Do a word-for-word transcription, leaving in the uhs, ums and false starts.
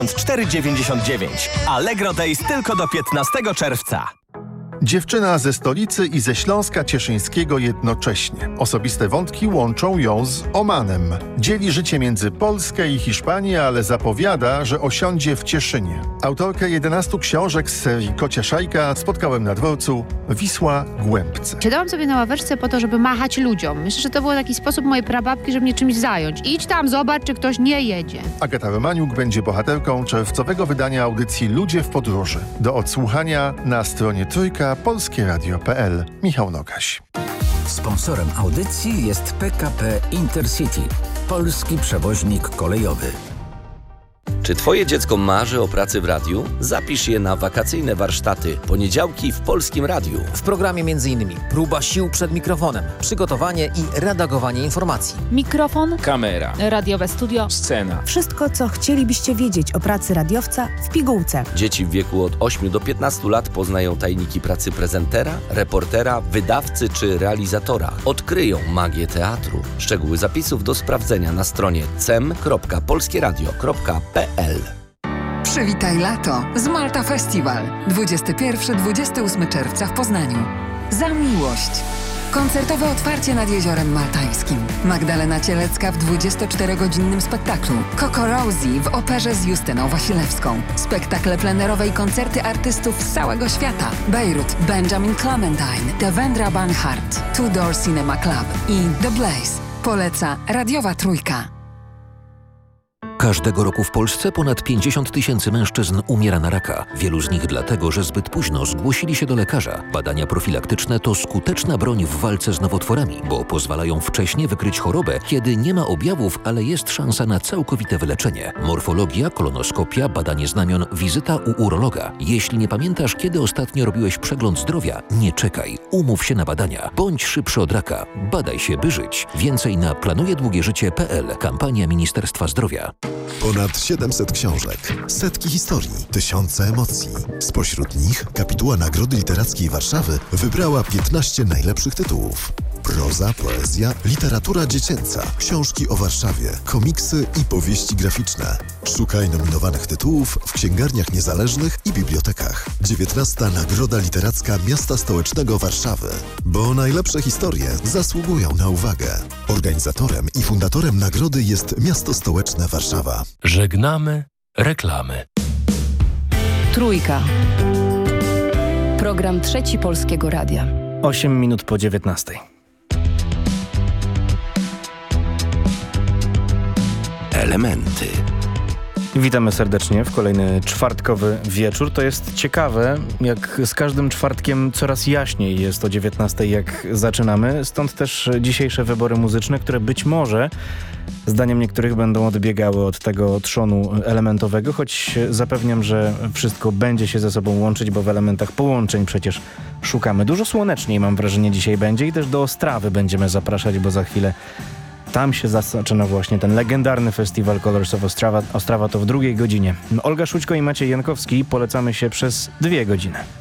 cztery dziewięćdziesiąt dziewięć. Allegro Days tylko do piętnastego czerwca. Dziewczyna ze stolicy i ze Śląska Cieszyńskiego jednocześnie. Osobiste wątki łączą ją z Omanem. Dzieli życie między Polskę i Hiszpanię, ale zapowiada, że osiądzie w Cieszynie. Autorkę jedenastu książek z serii Kocia Szajka spotkałem na dworcu Wisła Głębce. Siadałam sobie na ławeczce po to, żeby machać ludziom. Myślę, że to był taki sposób mojej prababki, żeby mnie czymś zająć. Idź tam, zobacz, czy ktoś nie jedzie. Agata Romaniuk będzie bohaterką czerwcowego wydania audycji Ludzie w podróży. Do odsłuchania na stronie trójka polskie radio kropka p l. Michał Nogaś. Sponsorem audycji jest P K P Intercity, polski przewoźnik kolejowy. Czy twoje dziecko marzy o pracy w radiu? Zapisz je na wakacyjne warsztaty poniedziałki w Polskim Radiu. W programie m.in. próba sił przed mikrofonem, przygotowanie i redagowanie informacji. Mikrofon, kamera, radiowe studio, scena. Wszystko, co chcielibyście wiedzieć o pracy radiowca w pigułce. Dzieci w wieku od ośmiu do piętnastu lat poznają tajniki pracy prezentera, reportera, wydawcy czy realizatora. Odkryją magię teatru. Szczegóły zapisów do sprawdzenia na stronie cem kropka polskie radio kropka p l. Przywitaj lato z Malta Festival. dwudziestego pierwszego do dwudziestego ósmego czerwca w Poznaniu. Za miłość. Koncertowe otwarcie nad Jeziorem Maltańskim. Magdalena Cielecka w dwudziestoczterogodzinnym spektaklu. Coco Rosie w operze z Justyną Wasilewską. Spektakle plenerowe i koncerty artystów z całego świata. Bejrut, Benjamin Clementine, Devendra Banhart, Two Door Cinema Club i The Blaze. Poleca Radiowa Trójka. Każdego roku w Polsce ponad pięćdziesiąt tysięcy mężczyzn umiera na raka. Wielu z nich dlatego, że zbyt późno zgłosili się do lekarza. Badania profilaktyczne to skuteczna broń w walce z nowotworami, bo pozwalają wcześnie wykryć chorobę, kiedy nie ma objawów, ale jest szansa na całkowite wyleczenie. Morfologia, kolonoskopia, badanie znamion, wizyta u urologa. Jeśli nie pamiętasz, kiedy ostatnio robiłeś przegląd zdrowia, nie czekaj. Umów się na badania. Bądź szybszy od raka. Badaj się, by żyć. Więcej na planuje długie życie kropka p l. Kampania Ministerstwa Zdrowia. Ponad siedemset książek, setki historii, tysiące emocji. Spośród nich kapituła Nagrody Literackiej Warszawy wybrała piętnaście najlepszych tytułów. Proza, poezja, literatura dziecięca, książki o Warszawie, komiksy i powieści graficzne. Szukaj nominowanych tytułów w księgarniach niezależnych i bibliotekach. dziewiętnasta Nagroda Literacka Miasta Stołecznego Warszawy. Bo najlepsze historie zasługują na uwagę. Organizatorem i fundatorem nagrody jest Miasto Stołeczne Warszawa. Żegnamy reklamy. Trójka. Program Trzeci Polskiego Radia. osiem minut po dziewiętnastej. Elementy. Witamy serdecznie w kolejny czwartkowy wieczór. To jest ciekawe, jak z każdym czwartkiem coraz jaśniej jest o dziewiętnastej, jak zaczynamy. Stąd też dzisiejsze wybory muzyczne, które być może, zdaniem niektórych, będą odbiegały od tego trzonu elementowego, choć zapewniam, że wszystko będzie się ze sobą łączyć, bo w elementach połączeń przecież szukamy. Dużo słoneczniej, mam wrażenie, dzisiaj będzie i też do Ostrawy będziemy zapraszać, bo za chwilę tam się zaczyna właśnie ten legendarny festiwal Colors of Ostrawa. Ostrawa to w drugiej godzinie. Olga Szućko i Maciej Jankowski, polecamy się przez dwie godziny.